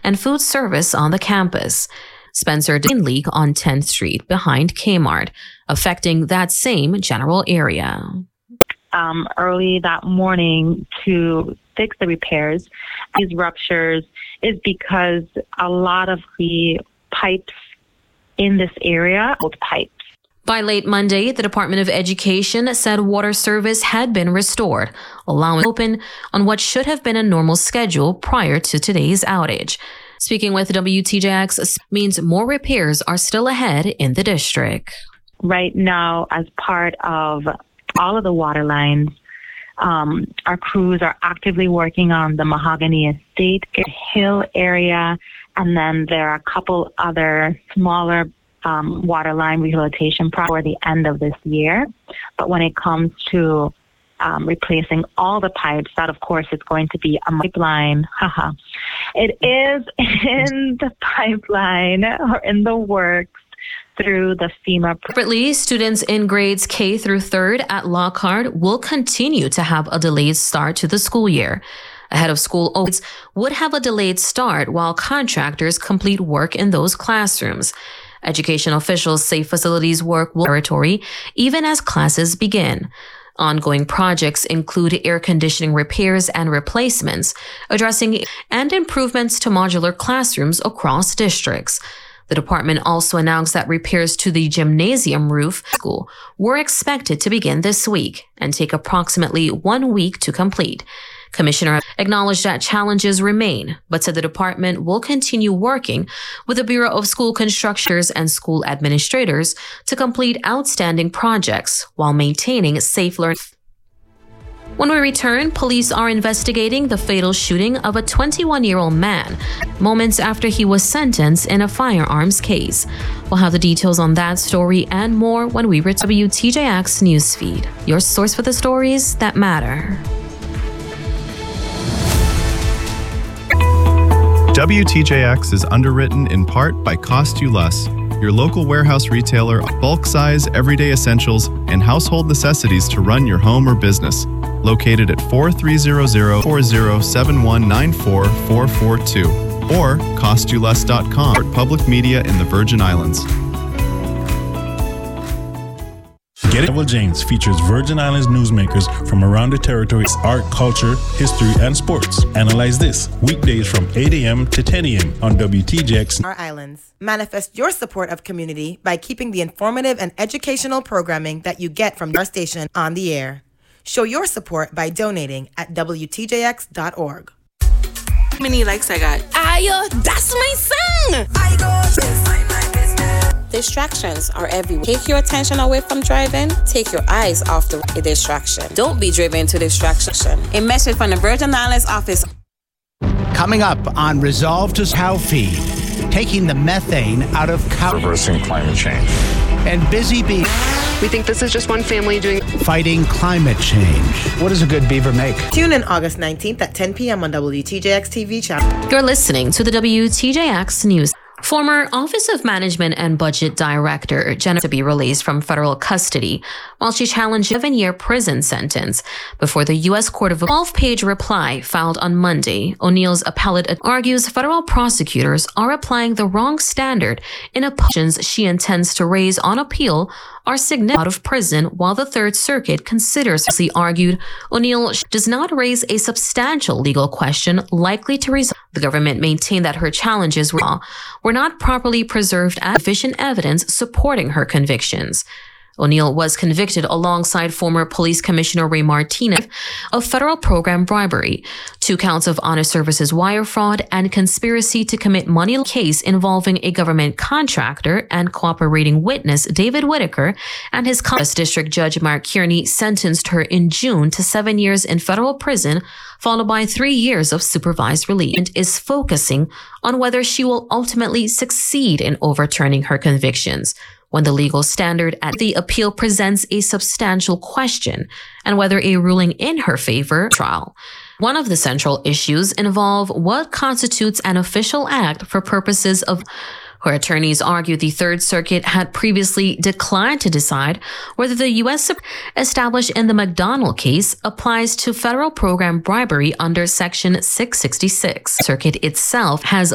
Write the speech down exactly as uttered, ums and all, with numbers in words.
and food service on the campus. Spencer did leak on tenth Street behind Kmart, affecting that same general area. Um, early that morning to fix the repairs, these ruptures is because a lot of the pipes in this area, old pipes. By late Monday, the Department of Education said water service had been restored, allowing open on what should have been a normal schedule prior to today's outage. Speaking with W T J X means more repairs are still ahead in the district. Right now, as part of all of the water lines, um, our crews are actively working on the Mahogany Estate Hill area, and then there are a couple other smaller um, water line rehabilitation projects for the end of this year. But when it comes to um, replacing all the pipes, that of course is going to be a pipeline. Haha. It is in the pipeline or in the works through the FEMA. Separately, students in grades K through third at Lockhart will continue to have a delayed start to the school year. Ahead of school opens would have a delayed start while contractors complete work in those classrooms. Education officials say facilities work will territory even as classes begin. Ongoing projects include air conditioning repairs and replacements, addressing and improvements to modular classrooms across districts. The department also announced that repairs to the gymnasium roof school were expected to begin this week and take approximately one week to complete. Commissioner acknowledged that challenges remain, but said the department will continue working with the Bureau of School Constructors and school administrators to complete outstanding projects while maintaining safe learning. When we return, police are investigating the fatal shooting of a twenty-one-year-old man moments after he was sentenced in a firearms case. We'll have the details on that story and more when we return to W T J X Newsfeed, your source for the stories that matter. W T J X is underwritten in part by Cost You Less, your local warehouse retailer of bulk size, everyday essentials, and household necessities to run your home or business. Located at four three zero zero, four zero seven one nine four four four two or cost you less dot com for public media in the Virgin Islands. Get It Neville James features Virgin Islands newsmakers from around the territory's art, culture, history, and sports. Analyze this weekdays from eight a.m. to ten a.m. on W T J X. Our islands. Manifest your support of community by keeping the informative and educational programming that you get from your station on the air. Show your support by donating at W T J X dot org. How many likes I got? Ayo, that's my song! I go, distractions are everywhere. Take your attention away from driving. Take your eyes off the distraction. Don't be driven to distraction. A message from the Virgin Islands office. Coming up on Resolve to Cow Feed, taking the methane out of cow. Reversing climate change. And Busy Bee. We think this is just one family doing. Fighting climate change. What does a good beaver make? Tune in August nineteenth at ten p.m. on W T J X T V channel. You're listening to the W T J X News. Former Office of Management and Budget Director Jennifer to be released from federal custody while she challenged a seven-year prison sentence before the U S Court of a twelve-page reply filed on Monday. O'Neill's appellate argues federal prosecutors are applying the wrong standard in opinions she intends to raise on appeal are significant out of prison while the Third Circuit considers. He argued O'Neill does not raise a substantial legal question likely to resolve. The government maintained that her challenges were, were not properly preserved as sufficient evidence supporting her convictions. O'Neill was convicted alongside former Police Commissioner Ray Martinez of federal program bribery, two counts of honest services wire fraud, and conspiracy to commit money case involving a government contractor and cooperating witness David Whitaker, and his U.S. District Judge Mark Kearney sentenced her in June to seven years in federal prison, followed by three years of supervised release, and is focusing on whether she will ultimately succeed in overturning her convictions, when the legal standard at the appeal presents a substantial question and whether a ruling in her favor trial. One of the central issues involve what constitutes an official act for purposes of. Her attorneys argued the Third Circuit had previously declined to decide whether the U S established in the McDonald case applies to federal program bribery under Section six sixty-six. The Circuit itself has